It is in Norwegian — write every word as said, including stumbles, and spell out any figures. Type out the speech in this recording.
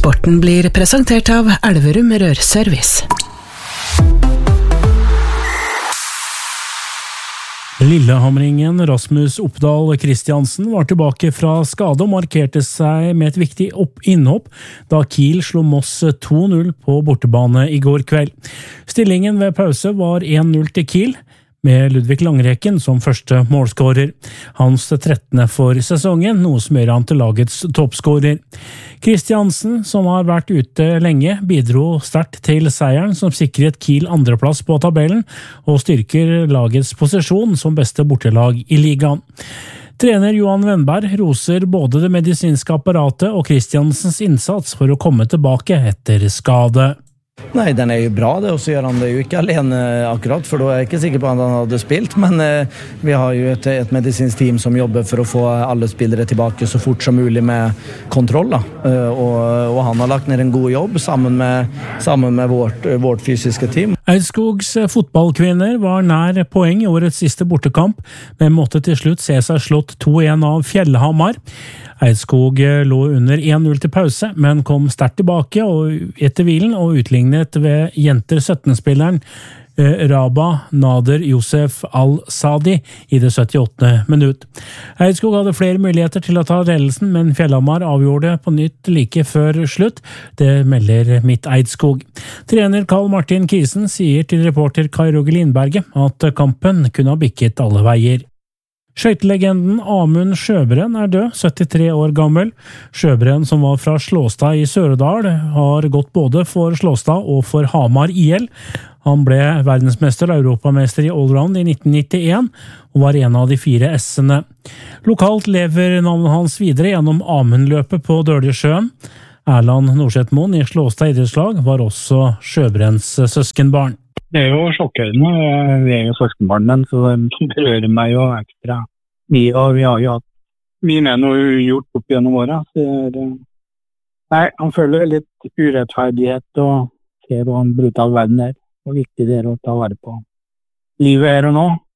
Sporten blir presentert av Elverum Rørservice. Lillehamringen Rasmus Oppdal Christiansen var tilbake fra skade og markerte seg med et viktig innhopp da Kiel slo Moss to null på bortebane i går kveld. Stillingen ved pause var en null til Kiel, med Ludvig Langreken som første målskårer. Hans trettende for sesongen, noe som gjør han til lagets toppskårer. Christiansen, som har vært ute lenge, bidro sterkt til seieren som sikret Kiel andreplass på tabellen og styrker lagets posisjon som beste bortelag i ligaen. Trener Johan Wennberg roser både det medisinske apparatet og Christiansens innsats for å komme tilbake etter skade. Nej, den är ju bra det, och så gör han det ju inte alene akkurat, för då är jag inte säker på att han hade spilt, men eh, vi har ju ett, ett medicinskt team som jobbar för att få alla spelare tillbaka så fort som möjligt med kontroll. Eh, och, och han har lagt ner en god jobb sammen med, sammen med vårt, vårt fysiska team. Eidskogs fotballkvinner var nær poeng i årets siste bortekamp, men måtte til slutt se seg slått to en av Fjellhamar. Eidskog lå under en null til pause, men kom sterkt tilbake og etter hvilen og utlignet ved jenter sytten-spilleren Raba Nader Josef Al-Sadi i det syttiåttende minutt. Eidskog hadde flere muligheter til å ta ledelsen, men Fjellhamar avgjorde på nytt like før slutt. Det melder Midt Eidskog. Trener Karl Martin Kisen sier til reporter Kai Roger Lindberget at kampen kunne ha bikket alle veier. Skøytelegenden Amund Sjøbrenn er død, syttitre år gammel. Sjøbrenn, som var fra Slåstad i Søredal, har gått både for Slåstad og for Hamar I L. Han ble verdensmester og europamester i allround i nitten nittien og var en av de fire S-ene. Lokalt lever navnet hans videre gjennom Amundløpet på Døljesjøen. Erland Norsetmoen i Slåstad idrettslag var også Sjøbrenns søskenbarn. Det er jo sjokkerende, vi er jo søskenbarn, men så det berører meg jo ekstra mye, og vi har jo hatt mye med noe gjort opp gjennom året. Det, nei, han føler litt urettferdighet og ser hvor en brutal verden er, og viktig det er å ta vare på livet her og nå.